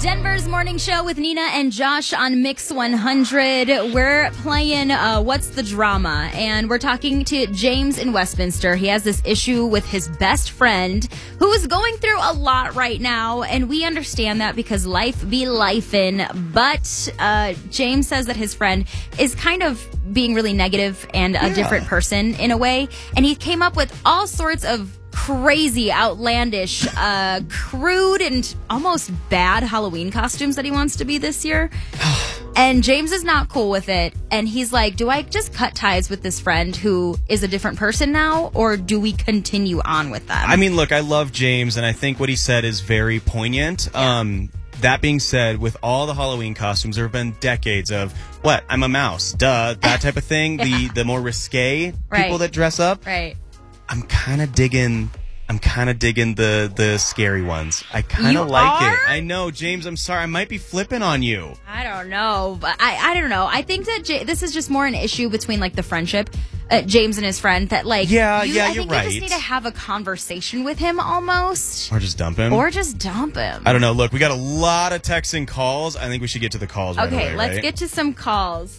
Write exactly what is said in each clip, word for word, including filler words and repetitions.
Denver's Morning Show with Nina and Josh on Mix one hundred. We're playing uh, What's the Drama? And we're talking to James in Westminster. He has this issue with his best friend who is going through a lot right now. And we understand that because life be lifin'. But uh, James says that his friend is kind of being really negative and a Yeah. different person in a way. And he came up with all sorts of crazy, outlandish, uh, crude, and almost bad Halloween costumes that he wants to be this year. And James is not cool with it. And he's like, do I just cut ties with this friend who is a different person now, or do we continue on with them? I mean, look, I love James, and I think what he said is very poignant. Yeah. Um, that being said, with all the Halloween costumes, there have been decades of, what, I'm a mouse, duh, that type of thing. Yeah. The the more risque Right. people that dress up. Right. I'm kind of digging. I'm kind of digging the the scary ones. I kind You of like are? it. I know, James. I'm sorry. I might be flipping on you. I don't know, but I, I don't know. I think that J- this is just more an issue between like the friendship, uh, James and his friend. That like, Yeah, you, yeah, I you're think you right. just need to have a conversation with him almost, Or just dump him. or just dump him. I don't know. Look, we got a lot of texts and calls. I think we should get to the calls right Okay, away, let's right? get to some calls.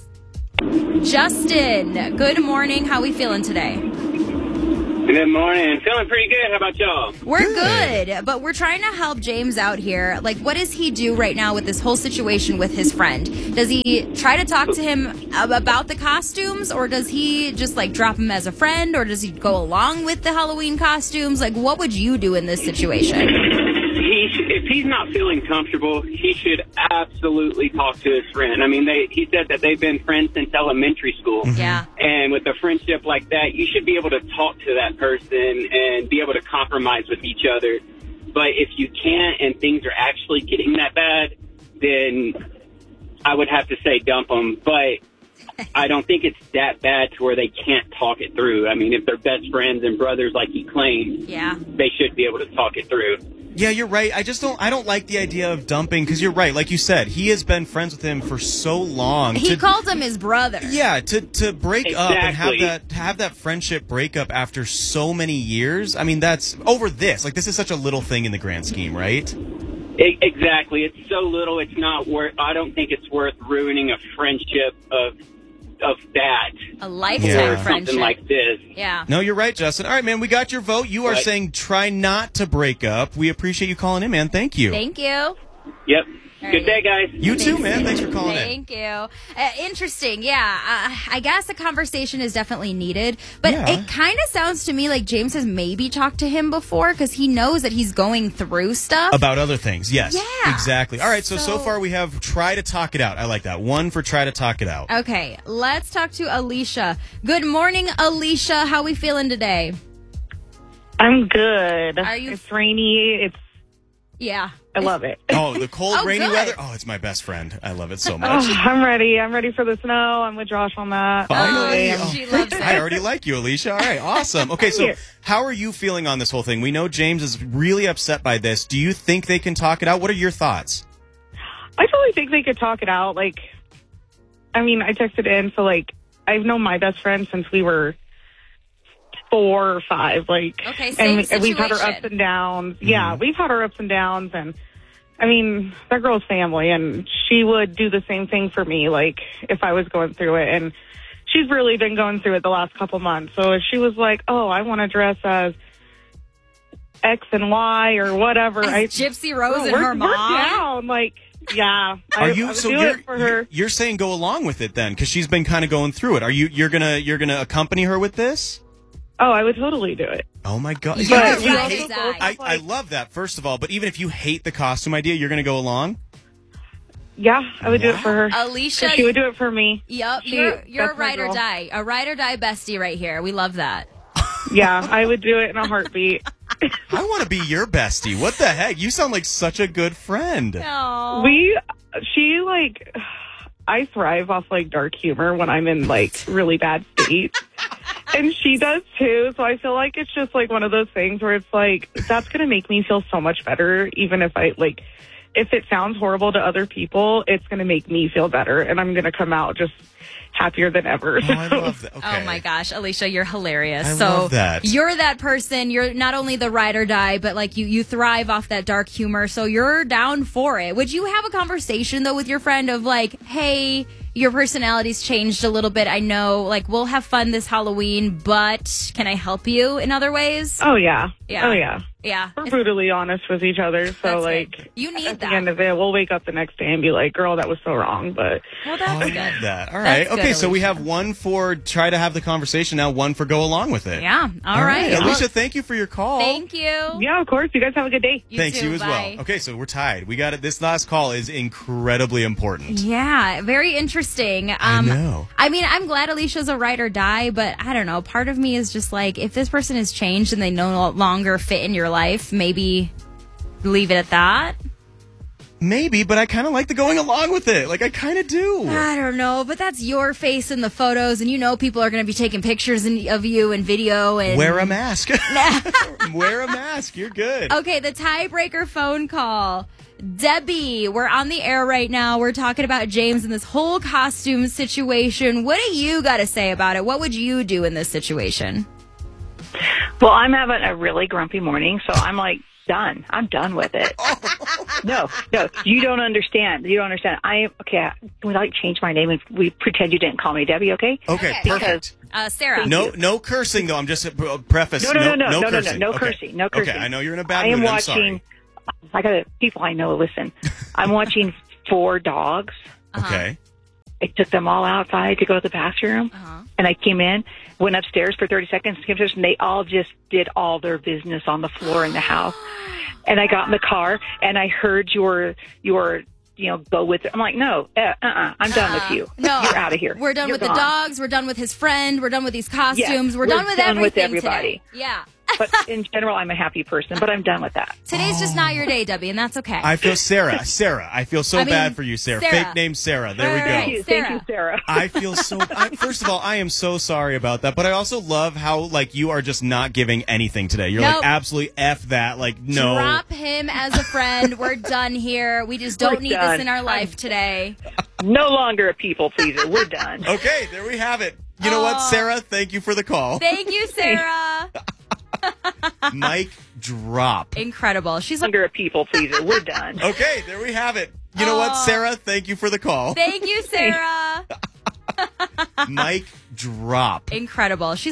Justin, good morning. How we feeling today? Good morning. Feeling pretty good. How about y'all? We're Good. good, but we're trying to help James out here. Like, what does he do right now with this whole situation with his friend? Does he try to talk to him ab- about the costumes, or does he just, like, drop him as a friend, or does he go along with the Halloween costumes? Like, what would you do in this situation? He sh- if he's not feeling comfortable, he should absolutely talk to his friend. I mean, they, he said that they've been friends since elementary school. Yeah. And with a friendship like that, you should be able to talk to that person and be able to compromise with each other. But if you can't and things are actually getting that bad, then I would have to say dump them. But I don't think it's that bad to where they can't talk it through. I mean, if they're best friends and brothers like he claims, Yeah. they should be able to talk it through. Yeah, you're right. I just don't. I don't like the idea of dumping because you're right. Like you said, he has been friends with him for so long. He to, calls him his brother. Yeah, to to break up and have Exactly. that have that friendship break up after so many years. I mean, that's over this. Like this is such a little thing in the grand scheme, right? E- Exactly. It's so little. It's not worth. I don't think it's worth ruining a friendship of of that A lifetime Yeah. or friendship. something like this. Yeah. No, you're right, Justin. All right, man, we got your vote. You are Right. saying try not to break up. We appreciate you calling in, man. Thank you. Thank you. Yep. All Good right. day, guys. You too, man. Thanks for calling in. Thank you. Uh, interesting. Yeah. Uh, I guess a conversation is definitely needed. But Yeah. it kind of sounds to me like James has maybe talked to him before because he knows that he's going through stuff. About other things, yes. Yeah. Exactly. All right, so, so So- far we have try to talk it out. I like that. One for try to talk it out. Okay. Let's talk to Alicia. Good morning, Alicia. How we feeling today? I'm good. Are you- It's rainy. It's Yeah. I love it. Oh, the cold, Oh, rainy good. weather? Oh, it's my best friend. I love it so Oh, much. I'm ready. I'm ready for the snow. I'm with Josh on that. Finally. Oh, Oh, she loves I it. already like you, Alicia. All right, awesome. Okay, so you. how are you feeling on this whole thing? We know James is really upset by this. Do you think they can talk it out? What are your thoughts? I totally think they could talk it out. Like, I mean, I texted in, so like, I've known my best friend since we were four or five. Like, Okay, same and, we- and we've had our situation. ups and downs. Yeah, we've had our ups and downs, and I mean, that girl's family, and she would do the same thing for me. Like, if I was going through it, and she's really been going through it the last couple months. So if she was like, "Oh, I want to dress as X and Y or whatever," As I Gypsy Rose Oh, and we're, her we're mom. down. Like, yeah, Are I, you I would so do you're it for her. you're saying go along with it then cuz she's been kind of going through it. Are you you're going to you're going to accompany her with this? Oh, I would totally do it. Oh my god. But Even if you we hate- also both I, I love that first of all, but even if you hate the costume idea, you're going to go along? Yeah, I would do it for her. Alicia, She would do it for me. Yep, She- you're you're a that's my ride or girl. die, a ride or die bestie right here. We love that. Yeah, I would do it in a heartbeat. I want to be your bestie. What the heck? You sound like such a good friend. Oh, We, she like, I thrive off like dark humor when I'm in like really bad states. And she does too. So I feel like it's just like one of those things where it's like, that's going to make me feel so much better. Even if I like, if it sounds horrible to other people, it's going to make me feel better, and I'm going to come out just happier than ever. Oh, I love that. Okay. Oh my gosh, Alicia, you're hilarious. I so love that. You're that person. You're not only the ride or die, but like you, you thrive off that dark humor. So you're down for it. Would you have a conversation though with your friend of like, hey, your personality's changed a little bit. I know, like, we'll have fun this Halloween, but can I help you in other ways? Oh, yeah. Yeah. Oh, yeah. Yeah. We're brutally honest with each other. So, That's like, good. You need at that. the end of it, we'll wake up the next day and be like, girl, that was so wrong. But Well, Oh, that's I good. love that. All That's right. good, Okay, so we Alicia. have one for try to have the conversation now, one for go along with it. Yeah. All right. Well, Alicia, thank you for your call. thank you. yeah, of course. You guys have a good day. You Thanks, too. you as Bye. well. Okay, so we're tied. We got it. This last call is incredibly important. Yeah, very interesting. Um, I know. I mean, I'm glad Alicia's a ride or die, but I don't know. Part of me is just like, if this person has changed and they no longer fit in your life, maybe leave it at that. Maybe, but I kind of like the going along with it. Like, I kind of do. I don't know, but that's your face in the photos, and you know people are going to be taking pictures in, of you and video. And Wear a mask. Wear a mask. You're good. Okay, the tiebreaker phone call. Debbie, we're on the air right now. We're talking about James and this whole costume situation. What do you got to say about it? What would you do in this situation? Well, I'm having a really grumpy morning, so I'm like, done. I'm done with it. No, no, you don't understand. You don't understand. I am, okay, would I like change my name and we pretend you didn't call me Debbie, okay? Okay, Okay. perfect. Uh, Sarah. No, no cursing though. I'm just a preface. No, no, no, no, no, no, no, cursing. no Okay. cursing, no cursing. Okay, I know you're in a bad I am mood. I'm watching, sorry. I got people I know listen. I'm watching four dogs. Okay. I took them all outside to go to the bathroom, Uh-huh. and I came in, went upstairs for thirty seconds, came upstairs, and they all just did all their business on the floor in the house. And I got in the car, and I heard your your you know go with it. I'm like, no, uh, uh-uh, I'm done with you. No, You're out of here. We're done You're with gone. the dogs. We're done with his friend. We're done with these costumes. Yes, we're, we're done with done with everything everybody. today. Yeah. But in general, I'm a happy person, but I'm done with that. Today's just not your day, Debbie, and that's okay. I feel Sarah. Sarah. I feel so I mean, bad for you, Sarah. Sarah. Fake name Sarah. There Right, we go. right. Thank you, Sarah. thank you, Sarah. I feel so. I, first of all, I am so sorry about that. But I also love how like you are just not giving anything today. You're Nope. like absolutely f that. Like no. Drop him as a friend. We're done here. We just don't We're need done. this in our life today. No longer a people pleaser. We're done. Okay, there we have it. You know what, Aw. Sarah? Thank you for the call. Thank you, Sarah. Mic drop. Incredible. She's like, Longer a people pleaser. We're done. Okay, there we have it. You know what, Aw. Sarah? Thank you for the call. thank you, Sarah. Mic drop. Incredible. She's